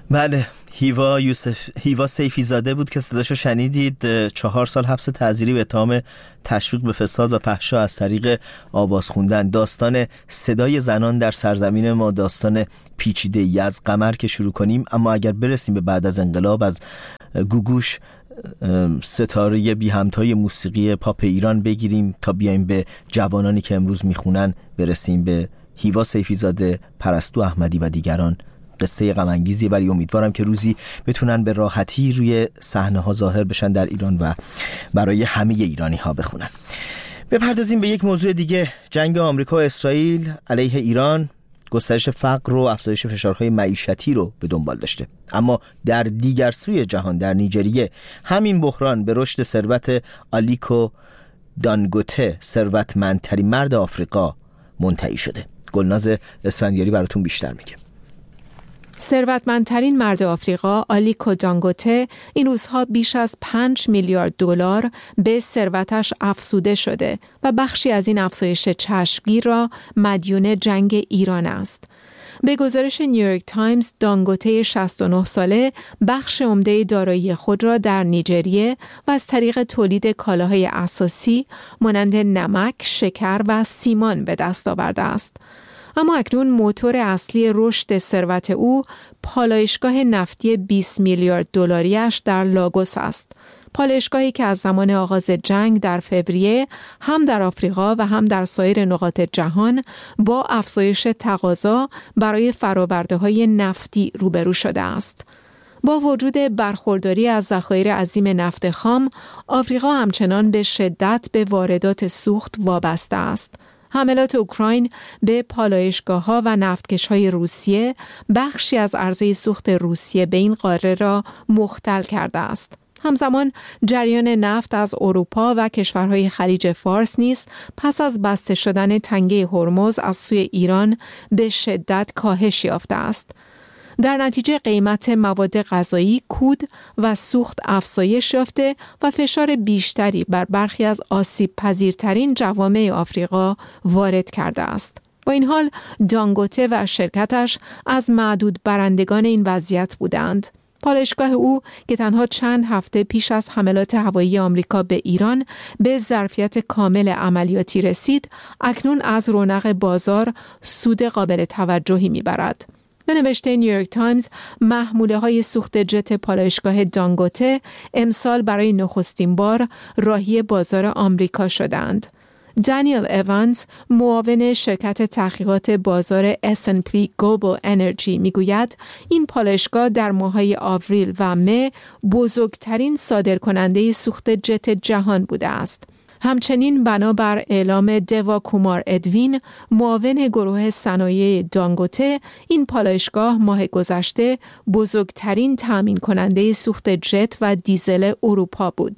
بله، هیوا سیفی زاده بود که صداشو شنیدید. 4 سال حبس تعزیری به اتهام تشویق به فساد و فحشا از طریق آواز خوندن. داستان صدای زنان در سرزمین ما داستان پیچیده‌ای از قمر که شروع کنیم، اما اگر برسیم به بعد از انقلاب، از گوگوش ستاره بی همتای موسیقی پاپ ایران بگیریم تا بیایم به جوانانی که امروز میخونن، برسیم به هیوا سیفی زاده، پرستو احمدی و دیگران. قصه غم انگیزی، ولی امیدوارم که روزی بتونن به راحتی روی صحنه ها ظاهر بشن در ایران و برای همه ایرانی ها بخونن. بپردازیم به یک موضوع دیگه. جنگ آمریکا و اسرائیل علیه ایران گسترش فقر و افزایش فشارهای معیشتی رو به دنبال داشته، اما در دیگر سوی جهان، در نیجریه، همین بحران به رشد ثروت آلیکو دانگوته، ثروتمندترین مرد آفریقا، منتهی شده. گلناز اسفندیاری براتون بیشتر میگه. ثروتمندترین مرد آفریقا آلیکو دانگوته این روزها بیش از 5 میلیارد دلار به ثروتش افزوده شده و بخشی از این افزایش چشمگیر را مدیون جنگ ایران است. به گزارش نیویورک تایمز، دانگوته 69 ساله بخش عمده دارایی خود را در نیجریه و از طریق تولید کالاهای اساسی مانند نمک، شکر و سیمان به دست آورده است. اما اکنون موتور اصلی رشد ثروت او پالایشگاه نفتی 20 میلیارد دلاریش در لاگوس است. پالایشگاهی که از زمان آغاز جنگ در فوریه هم در آفریقا و هم در سایر نقاط جهان با افزایش تقاضا برای فرآورده‌های نفتی روبرو شده است. با وجود برخورداری از ذخایر عظیم نفت خام، آفریقا همچنان به شدت به واردات سوخت وابسته است. حملات اوکراین به پالایشگاه‌ها و نفتکش‌های روسیه بخشی از عرضه سوخت روسیه به این قاره را مختل کرده است. همزمان جریان نفت از اروپا و کشورهای خلیج فارس نیز پس از بسته شدن تنگه هرمز از سوی ایران به شدت کاهش یافته است. در نتیجه قیمت مواد غذایی، کود و سوخت افزایش یافته و فشار بیشتری بر برخی از آسیب پذیرترین جوامع آفریقا وارد کرده است. با این حال دانگوته و شرکتش از معدود برندگان این وضعیت بودند. پالایشگاه او که تنها چند هفته پیش از حملات هوایی آمریکا به ایران به ظرفیت کامل عملیاتی رسید، اکنون از رونق بازار سود قابل توجهی می‌برد. به نوشته نیویورک تایمز، محموله‌های سوخت جت پالایشگاه دانگوته امسال برای نخستین بار راهی بازار آمریکا شدند. دانیل ایوانز، معاون شرکت تحقیقات بازار S&P Global Energy میگوید این پالایشگاه در ماه‌های آوریل و مه بزرگترین صادرکننده سوخت جت جهان بوده است. همچنین بنابر اعلام دیوا کومار ادوین، معاون گروه صنایع دانگوته، این پالایشگاه ماه گذشته بزرگترین تامین کننده سوخت جت و دیزل اروپا بود.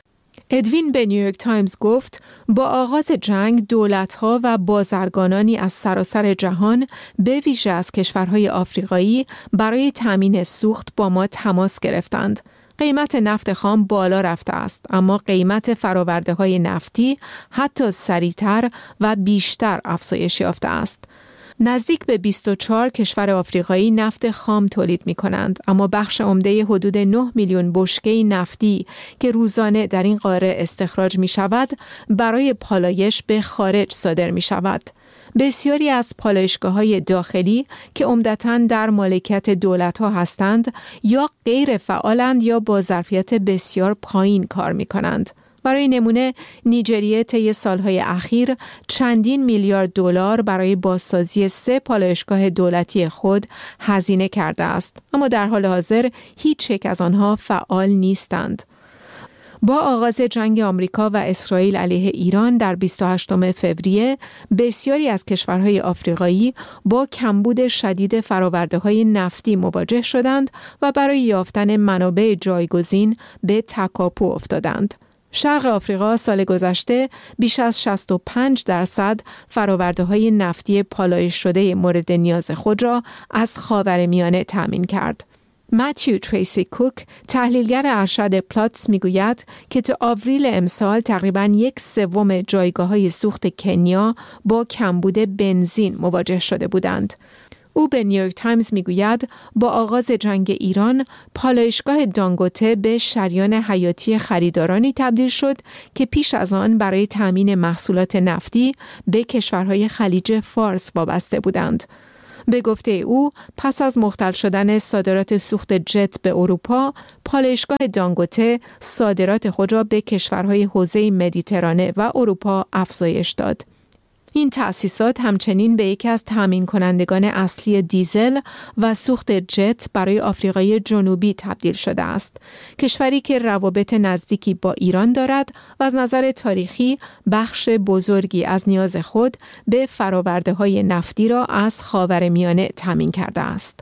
ادوین به نیویورک تایمز گفت با آغاز جنگ دولت‌ها و بازرگانانی از سراسر جهان به ویژه از کشورهای آفریقایی برای تامین سوخت با ما تماس گرفتند. قیمت نفت خام بالا رفته است، اما قیمت فرآورده‌های نفتی حتی سریعتر و بیشتر افزایش یافته است. نزدیک به 24 کشور آفریقایی نفت خام تولید می کنند، اما بخش عمده حدود 9 میلیون بشکه نفتی که روزانه در این قاره استخراج می شود برای پالایش به خارج صادر می شود. بسیاری از پالایشگاه‌های داخلی که عمدتاً در مالکیت دولت‌ها هستند یا غیر فعالند یا با ظرفیت بسیار پایین کار می‌کنند. برای نمونه نیجریه طی سالهای اخیر چندین میلیارد دلار برای بازسازی 3 پالایشگاه دولتی خود هزینه کرده است، اما در حال حاضر هیچ یک از آنها فعال نیستند. با آغاز جنگ آمریکا و اسرائیل علیه ایران در 28 فوریه، بسیاری از کشورهای آفریقایی با کمبود شدید فرآورده‌های نفتی مواجه شدند و برای یافتن منابع جایگزین به تکاپو افتادند. شرق آفریقا سال گذشته بیش از 65% فرآورده‌های نفتی پالایش شده مورد نیاز خود را از خاورمیانه تامین کرد. متیو تریسی کوک، تحلیلگر ارشد پلاتس، میگوید که تا آوریل امسال تقریباً 1/3 جایگاه‌های سوخت کنیا با کمبود بنزین مواجه شده بودند. او به نیویورک تایمز میگوید با آغاز جنگ ایران پالایشگاه دانگوته به شریان حیاتی خریدارانی تبدیل شد که پیش از آن برای تامین محصولات نفتی به کشورهای خلیج فارس وابسته بودند. به گفته او پس از مختل شدن صادرات سوخت جت به اروپا، پالایشگاه دانگوته صادرات خود را به کشورهای حوزه مدیترانه و اروپا افزایش داد. این تأسیسات همچنین به یکی از تامین کنندگان اصلی دیزل و سوخت جت برای آفریقای جنوبی تبدیل شده است. کشوری که روابط نزدیکی با ایران دارد و از نظر تاریخی بخش بزرگی از نیاز خود به فرآورده‌های نفتی را از خاورمیانه تامین کرده است.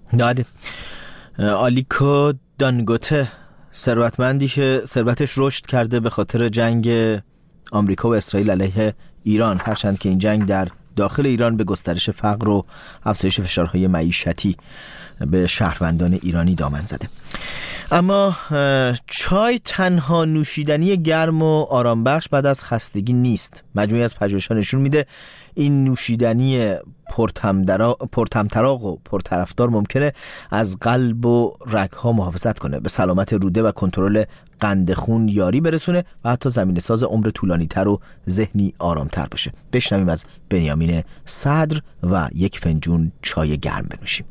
آلیکو دانگوته ثروتمندی که ثروتش رشد کرده به خاطر جنگ آمریکا و اسرائیل علیه ایران، هرچند که این جنگ در داخل ایران به گسترش فقر و افزایش فشارهای معیشتی به شهروندان ایرانی دامن زده. اما چای تنها نوشیدنی گرم و آرامبخش بعد از خستگی نیست. مجموعی از پژوهش‌ها نشون میده این نوشیدنی پرطمطراق و پرطرفدار ممکنه از قلب و رگ‌ها محافظت کنه، به سلامت روده و کنترل قند خون یاری برسونه و حتی زمینه ساز عمر طولانی‌تر و ذهنی آرامتر باشه. بشنویم از بنیامین صدر و یک فنجون چای گرم بنوشیم.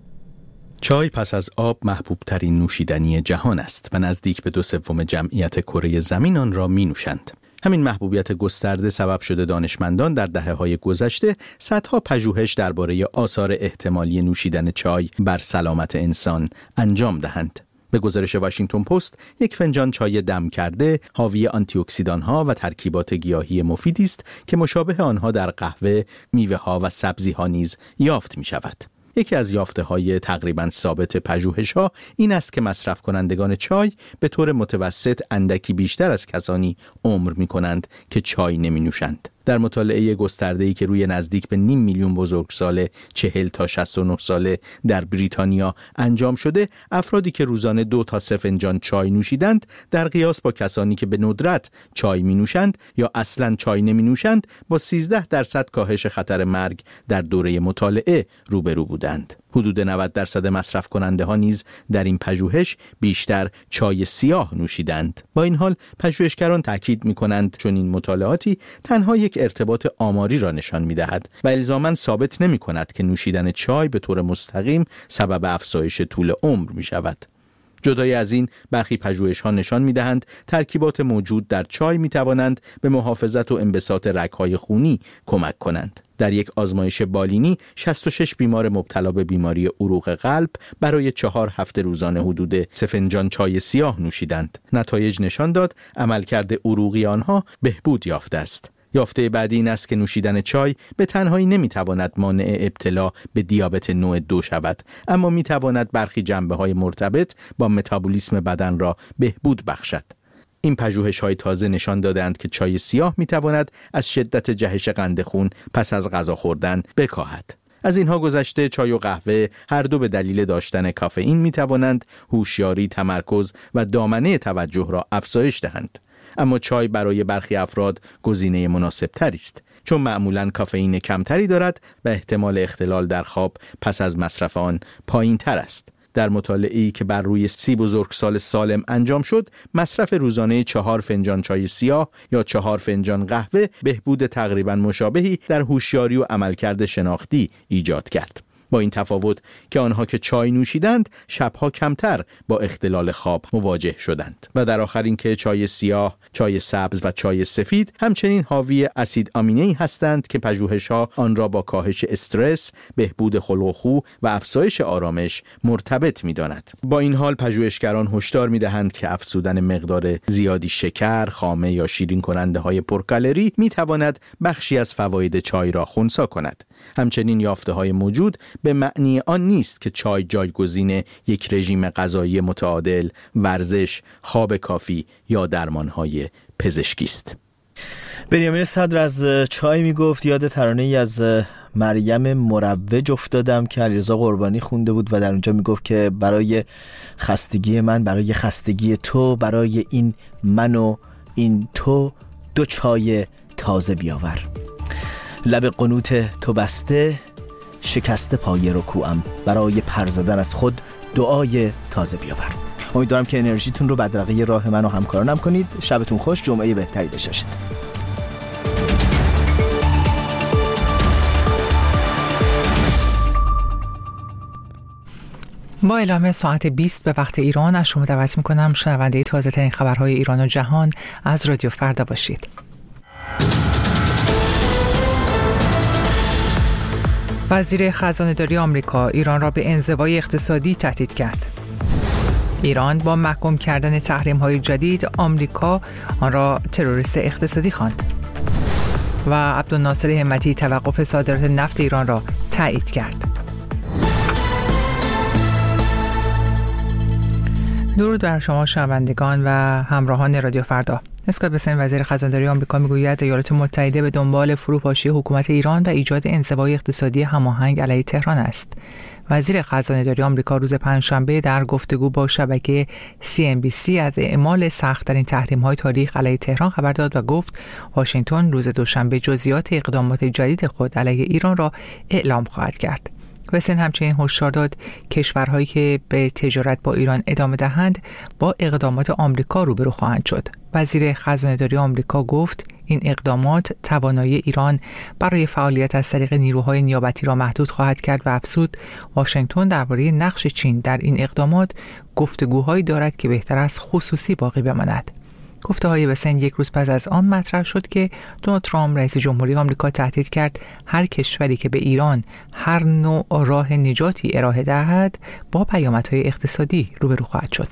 چای پس از آب محبوب ترین نوشیدنی جهان است و نزدیک به 2/3 جمعیت کره زمین آن را می نوشند. همین محبوبیت گسترده سبب شده دانشمندان در دهه‌های گذشته صدها پژوهش درباره آثار احتمالی نوشیدن چای بر سلامت انسان انجام دهند. به گزارش واشنگتن پست، یک فنجان چای دم کرده حاوی آنتی اکسیدان‌ها و ترکیبات گیاهی مفیدی است که مشابه آنها در قهوه، میوه‌ها و سبزی‌ها نیز یافت می‌شود. یکی از یافته‌های تقریباً ثابت پژوهش‌ها این است که مصرف کنندگان چای به طور متوسط اندکی بیشتر از کسانی عمر می‌کنند که چای نمی‌نوشند. در مطالعه گسترده‌ای که روی نزدیک به 500,000 بزرگسال 40 تا 69 ساله در بریتانیا انجام شده، افرادی که روزانه 2 تا 3 فنجان چای نوشیدند در قیاس با کسانی که به ندرت چای می‌نوشند یا اصلاً چای نمی‌نوشند با 13% کاهش خطر مرگ در دوره مطالعه روبرو بودند. حدود 90% مصرف کننده ها نیز در این پژوهش بیشتر چای سیاه نوشیدند. با این حال پژوهشگران تاکید می‌کنند چون این مطالعاتی تنها یک ارتباط آماری را نشان می‌دهد و الزاماً ثابت نمی‌کند که نوشیدن چای به طور مستقیم سبب افزایش طول عمر می‌شود. جدای از این، برخی پژوهش‌ها نشان می‌دهند ترکیبات موجود در چای می‌توانند به محافظت و انبساط رگ‌های خونی کمک کنند. در یک آزمایش بالینی 66 بیمار مبتلا به بیماری عروق قلب برای 4 هفته روزانه حدود 3 فنجان چای سیاه نوشیدند. نتایج نشان داد عملکرد عروقی آنها بهبود یافته است. یافته بعدی این است که نوشیدن چای به تنهایی نمیتواند مانع ابتلا به دیابت نوع 2 شود، اما میتواند برخی جنبه‌های مرتبط با متابولیسم بدن را بهبود بخشد. این پژوهش‌های تازه نشان دادند که چای سیاه میتواند از شدت جهش قند خون پس از غذا خوردن بکاهد. از اینها گذشته چای و قهوه هر دو به دلیل داشتن کافئین میتوانند هوشیاری، تمرکز و دامنه توجه را افزایش دهند. اما چای برای برخی افراد گزینه مناسب‌تری است، چون معمولاً کافئین کمتری دارد و احتمال اختلال در خواب پس از مصرف آن پایین‌تر است. در مطالعه‌ای که بر روی 30 بزرگسال سالم انجام شد، مصرف روزانه 4 فنجان چای سیاه یا 4 فنجان قهوه بهبود تقریباً مشابهی در هوشیاری و عملکرد شناختی ایجاد کرد. با این تفاوت که آنها که چای نوشیدند شبها کمتر با اختلال خواب مواجه شدند. و در آخر این که چای سیاه، چای سبز و چای سفید همچنین حاوی اسید آمینه‌ای هستند که پژوهش‌ها آن را با کاهش استرس، بهبود خلق و خو و افزایش آرامش مرتبط می‌دانند. با این حال پژوهشگران هشدار می‌دهند که افزودن مقدار زیادی شکر، خامه یا شیرین کننده‌های پرکالری می‌تواند بخشی از فواید چای را خنثی کند. همچنین یافته‌های موجود به معنی آن نیست که چای جایگزین یک رژیم غذایی متعادل، ورزش، خواب کافی یا درمان‌های پزشکی است. بنیامین صدر از چای میگفت. یاد ترانه‌ای از مریم مروج افتادم که علیرضا قربانی خونده بود و در اونجا میگفت که برای خستگی من، برای خستگی تو، برای این من و این تو 2 چای تازه بیاور. لب قنوت تو بسته، شکست پای رکوعم برای پر زدن از خود دعای تازه بیاور. امیدوارم که انرژیتون رو بدرقه راه من و همکارانم کنید. شبتون خوش، جمعه بهتری داشته باشید. با اعلام ساعت 20 به وقت ایران از شما دعوت می‌کنم شنونده تازه ترین خبرهای ایران و جهان از رادیو فردا باشید. وزیر خزانه‌داری آمریکا ایران را به انزوای اقتصادی تهدید کرد. ایران با محکوم کردن تحریم‌های جدید آمریکا آن را تروریست اقتصادی خواند. و عبدالناصر همتی توقف صادرات نفت ایران را تایید کرد. درود بر شما شنوندگان و همراهان رادیو فردا. اسکات بسن وزیر خزانه‌داری آمریکا میگوید ایالات متحده به دنبال فروپاشی حکومت ایران و ایجاد انزوای اقتصادی هماهنگ علیه تهران است. وزیر خزانه‌داری آمریکا روز پنجشنبه در گفتگو با شبکه CNBC از اعمال سخت‌ترین تحریم‌های تاریخ علیه تهران خبر داد و گفت واشنگتن روز دوشنبه جزئیات اقدامات جدید خود علیه ایران را اعلام خواهد کرد. وسن همچنین هشدار داد کشورهایی که به تجارت با ایران ادامه دهند با اقدامات آمریکا روبرو خواهند شد. وزیر خزانه‌داری آمریکا گفت این اقدامات توانایی ایران برای فعالیت از طریق نیروهای نیابتی را محدود خواهد کرد و افزود واشنگتن درباره نقش چین در این اقدامات گفتگوهایی دارد که بهتر است خصوصی باقی بماند. گفته‌های وسن یک روز پس از آن مطرح شد که دونالد ترامپ رئیس جمهوری آمریکا تهدید کرد هر کشوری که به ایران هر نوع راه نجاتی ارائه دهد با پیامدهای اقتصادی روبرو خواهد شد.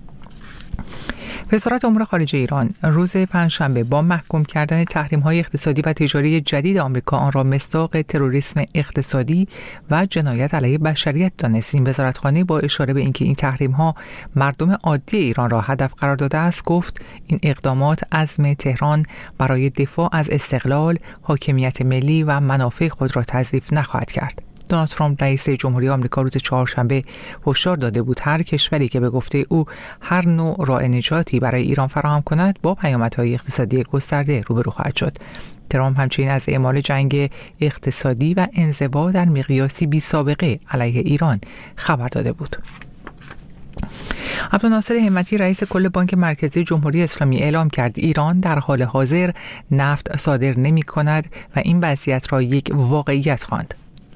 وزارت امور خارجه ایران روز پنجشنبه با محکوم کردن تحریم‌های اقتصادی و تجاری جدید آمریکا آن را مصداق تروریسم اقتصادی و جنایت علیه بشریت دانست. این وزارتخانه با اشاره به اینکه این تحریم‌ها مردم عادی ایران را هدف قرار داده است گفت این اقدامات عزم تهران برای دفاع از استقلال، حاکمیت ملی و منافع خود را تضعیف نخواهد کرد. دونالد ترامپ رئیس جمهوری آمریکا روز چهارشنبه هشدار داده بود هر کشوری که به گفته او هر نوع راه نجاتی برای ایران فراهم کند با پیامدهای اقتصادی گسترده روبرو خواهد شد. ترامپ همچنین از اعمال جنگ اقتصادی و انزوا در مقیاسی بی‌سابقه علیه ایران خبر داده بود. عبدالناصر همتی رئیس کل بانک مرکزی جمهوری اسلامی اعلام کرد ایران در حال حاضر نفت صادر نمی کند و این وضعیت را یک واقعیت خواند.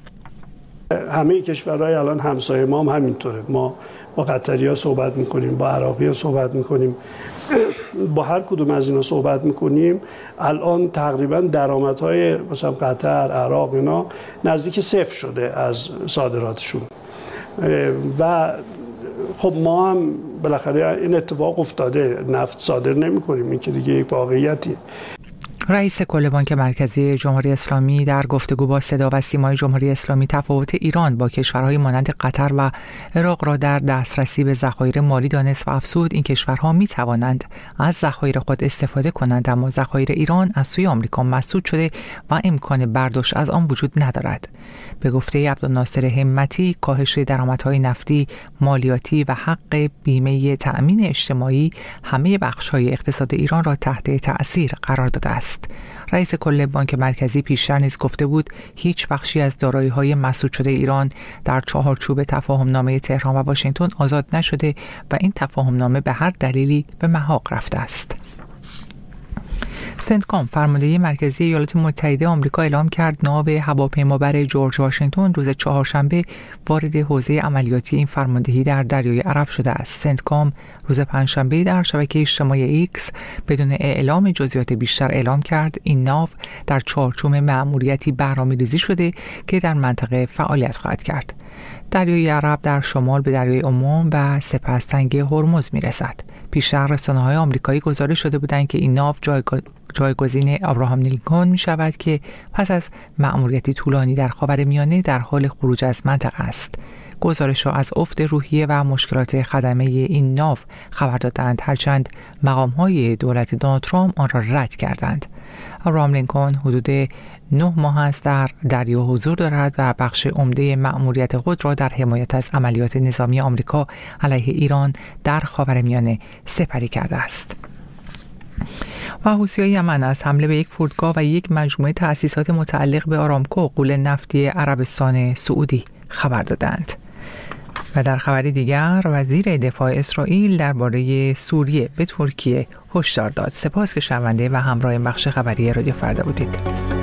همه کشورهای الان همسایه ما هم همینطوره. ما با قطری‌ها صحبت میکنیم، با عراقی‌ها صحبت میکنیم، با هر کدوم از اینا صحبت میکنیم. الان تقریبا درآمدهای مثلا قطر، عراق اینا نزدیک صفر شده از صادراتشون و خب ما هم بالاخره این اتفاق افتاده، نفت صادر نمی‌کنیم. این که دیگه یک واقعیتیه. رئیس کل بانک مرکزی جمهوری اسلامی در گفتگو با صدا و سیمای جمهوری اسلامی تفاوت ایران با کشورهای مانند قطر و عراق را در دسترسی به ذخایر مالی دانست و افزود این کشورها می توانند از ذخایر خود استفاده کنند اما ذخایر ایران از سوی آمریکا مسدود شده و امکان برداشت از آن وجود ندارد. به گفته عبدالناصر همتی کاهش درآمدهای نفتی، مالیاتی و حق بیمه تأمین اجتماعی همه بخش‌های اقتصاد ایران را تحت تأثیر قرار داده است. رئیس کل بانک مرکزی پیشتر نیز گفته بود هیچ بخشی از دارایی‌های مسدود شده ایران در چهارچوب تفاهم‌نامه تهران و واشنگتن آزاد نشده و این تفاهم‌نامه به هر دلیلی به محاق رفته است. سنتکام فرمانده مرکزی ایالات متحده آمریکا اعلام کرد ناو هواپیمابر جورج واشنگتن روز چهارشنبه وارد حوزه عملیاتی این فرماندهی در دریای عرب شده است. سنتکام روز پنجشنبه در شبکه اجتماعی ایکس بدون اعلام جزئیات بیشتر اعلام کرد این ناو در چارچوب مأموریتی برنامه‌ریزی شده که در منطقه فعالیت خواهد کرد. دریای عرب در شمال به دریای عمان و سپس تنگه هرمز می‌رسد. پیشتر رسانه‌های آمریکایی گزارش شده بودند که این ناو جایگزین ابراهام لینکلن می شود که پس از مأموریتی طولانی در خاورمیانه در حال خروج از منطقه است. گزارش‌ها از افت روحیه و مشکلات خدمه این ناو خبر دادند هرچند مقام‌های دولت دونالد ترامپ آن را رد کردند. ابراهام لینکلن حدود 9 ماه است در دریا حضور دارد و بخش عمده مأموریت خود را در حمایت از عملیات نظامی آمریکا علیه ایران در خاورمیانه سپری کرده است. و حوثی‌های یمن از حمله به یک فرودگاه و یک مجموعه تأسیسات متعلق به آرامکو غول نفتی عربستان سعودی خبر دادند. و در خبری دیگر وزیر دفاع اسرائیل درباره سوریه به ترکیه هشدار داد. سپاس که شنونده و همراه بخش خبری رادیو فردا بودید.